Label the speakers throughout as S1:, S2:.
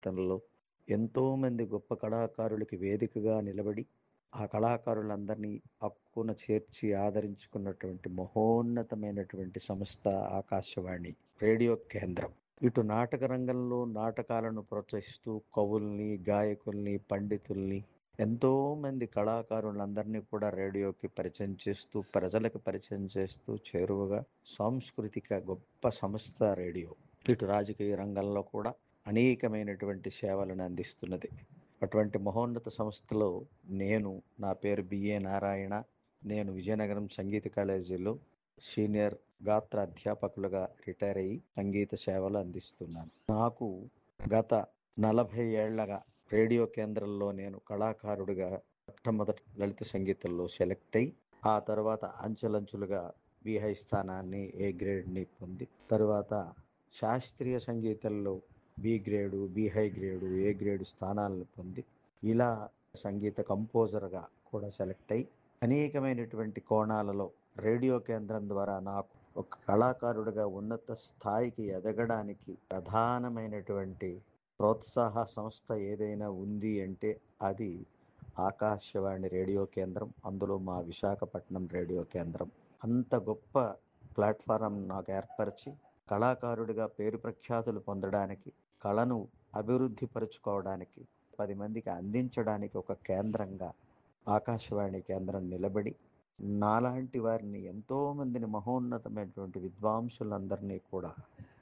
S1: జీవితంలో ఎంతోమంది గొప్ప కళాకారులకి వేదికగా నిలబడి, ఆ కళాకారులందరినీ హక్కున చేర్చి ఆదరించుకున్నటువంటి మహోన్నతమైనటువంటి సంస్థ ఆకాశవాణి రేడియో కేంద్రం. ఇటు నాటక రంగంలో నాటకాలను ప్రోత్సహిస్తూ కవుల్ని, గాయకుల్ని, పండితుల్ని, ఎంతో మంది కళాకారులందరినీ కూడా రేడియోకి పరిచయం చేస్తూ, ప్రజలకు పరిచయం చేస్తూ చేరువగా సాంస్కృతిక గొప్ప సంస్థ రేడియో. ఇటు రాజకీయ రంగంలో కూడా అనేకమైనటువంటి సేవలను అందిస్తున్నది. అటువంటి మహోన్నత సంస్థలో నా పేరు బిఏ నారాయణ. నేను విజయనగరం సంగీత కాలేజీలో సీనియర్ గాత్ర అధ్యాపకులుగా రిటైర్ అయ్యి సంగీత సేవలు అందిస్తున్నాను. నాకు గత 40 ఏళ్లగా రేడియో కేంద్రంలో నేను కళాకారుడిగా మొట్టమొదట లలిత సంగీతంలో సెలెక్ట్ అయ్యి, ఆ తర్వాత అంచెలంచులుగా బి హై స్థానాన్ని, ఏ గ్రేడ్ని పొంది, తరువాత శాస్త్రీయ సంగీతంలో B grade, B high grade, A grade స్థానాలను పొంది, ఇలా సంగీత కంపోజర్గా కూడా సెలెక్ట్ అయ్యి అనేకమైనటువంటి కోణాలలో రేడియో కేంద్రం ద్వారా నాకు ఒక కళాకారుడిగా ఉన్నత స్థాయికి ఎదగడానికి ప్రధానమైనటువంటి ప్రోత్సాహ సంస్థ ఏదైనా ఉంది అంటే అది ఆకాశవాణి రేడియో కేంద్రం. అందులో మా విశాఖపట్నం రేడియో కేంద్రం అంత గొప్ప ప్లాట్ఫారం నాకు ఏర్పరిచి, కళాకారుడిగా పేరు ప్రఖ్యాతులు పొందడానికి, కళను అభివృద్ధి పరుచుకోవడానికి, 10 మందికి అందించడానికి ఒక కేంద్రంగా ఆకాశవాణి కేంద్రం నిలబడి, నాలాంటి వారిని ఎంతోమందిని మహోన్నతమైనటువంటి విద్వాంసులందరినీ కూడా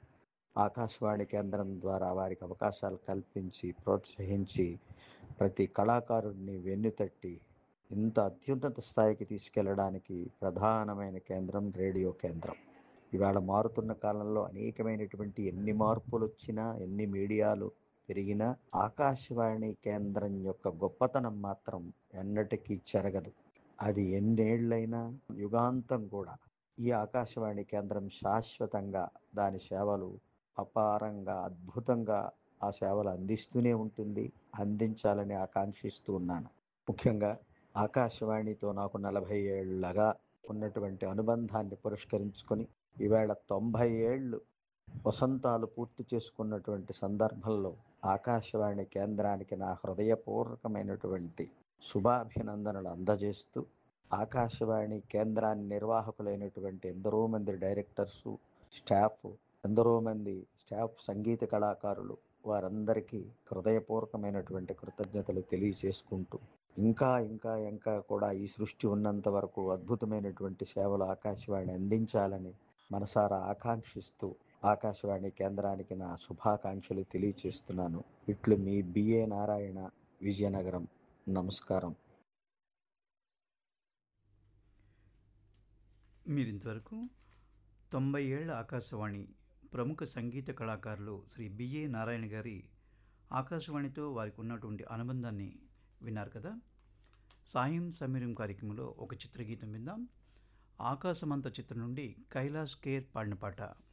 S1: ఆకాశవాణి కేంద్రం ద్వారా వారికి అవకాశాలు కల్పించి, ప్రోత్సహించి, ప్రతి కళాకారుడిని వెన్నుతట్టి ఇంత అత్యున్నత స్థాయికి తీసుకెళ్లడానికి ప్రధానమైన కేంద్రం రేడియో కేంద్రం. ఇవాళ మారుతున్న కాలంలో అనేకమైనటువంటి ఎన్ని మార్పులు వచ్చినా, ఎన్ని మీడియాలు పెరిగినా, ఆకాశవాణి కేంద్రం యొక్క గొప్పతనం మాత్రం ఎన్నటికీ చెరగదు. అది ఎన్నేళ్లైనా, యుగాంతం కూడా ఈ ఆకాశవాణి కేంద్రం శాశ్వతంగా దాని సేవలు అపారంగా, అద్భుతంగా ఆ సేవలు అందిస్తూనే ఉంటుంది. అందించాలని ఆకాంక్షిస్తూ ఉన్నాను. ముఖ్యంగా ఆకాశవాణితో నాకు 40 ఏళ్లగా ఉన్నటువంటి అనుబంధాన్ని పురస్కరించుకొని, ఈవేళ 90 ఏళ్ళు వసంతాలు పూర్తి చేసుకున్నటువంటి సందర్భంలో ఆకాశవాణి కేంద్రానికి నా హృదయపూర్వకమైనటువంటి శుభాభినందనలు అందజేస్తూ, ఆకాశవాణి కేంద్రాన్ని నిర్వాహకులైనటువంటి ఎందరో మంది డైరెక్టర్సు, స్టాఫ్, ఎందరో మంది స్టాఫ్ సంగీత కళాకారులు, వారందరికీ హృదయపూర్వకమైనటువంటి కృతజ్ఞతలు తెలియజేసుకుంటూ, ఇంకా ఇంకా ఇంకా కూడా ఈ సృష్టి ఉన్నంత వరకు అద్భుతమైనటువంటి సేవలు ఆకాశవాణి అందించాలని మనసారా ఆకాంక్షిస్తూ, ఆకాశవాణి కేంద్రానికి నా శుభాకాంక్షలు తెలియజేస్తున్నాను. ఇట్లు మీ బిఏ నారాయణ, విజయనగరం. నమస్కారం.
S2: మీరింతవరకు 90 ఏళ్ల ఆకాశవాణి ప్రముఖ సంగీత కళాకారులు శ్రీ బిఏ నారాయణ గారి ఆకాశవాణితో వారికి ఉన్నటువంటి అనుబంధాన్ని విన్నారు కదా. సాయం సమీరం కార్యక్రమంలో ఒక చిత్రగీతం విందాం. ఆకాశమంత చిత్రం నుండి కైలాష్ ఖేర్ పాడిన పాట.